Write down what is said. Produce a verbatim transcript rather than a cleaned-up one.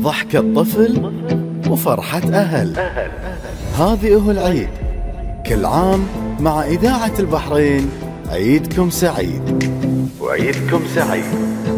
ضحكة طفل وفرحة أهل. هذه هو العيد، كل عام مع إذاعة البحرين. عيدكم سعيد وعيدكم سعيد.